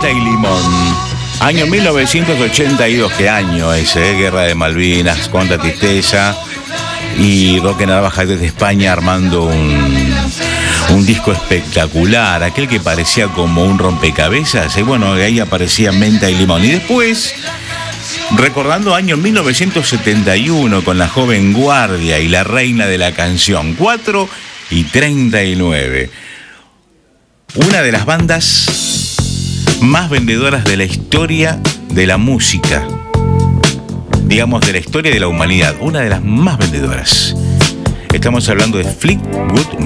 Menta y Limón. Año 1982, qué año ese, Guerra de Malvinas, cuánta tristeza. Y Roque Narvaja desde España armando un disco espectacular, aquel que parecía como un rompecabezas. Y bueno, ahí aparecía Menta y Limón. Y después, recordando año 1971 con La Joven Guardia y La Reina de la Canción, 4:39. Una de las bandas más vendedoras de la historia de la música, digamos de la historia de la humanidad, una de las más vendedoras. Estamos hablando de Fleetwood